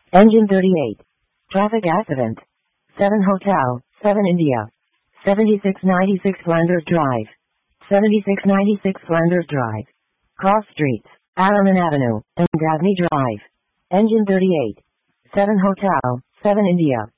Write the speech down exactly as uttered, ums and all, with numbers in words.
Engine thirty-eight. Traffic accident. seven Hotel, seven India. seventy-six ninety-six Flanders Drive. seventy-six ninety-six Flanders Drive. Cross Streets, Araman Avenue, and Gagne Drive. Engine thirty-eight. seven Hotel, seven India.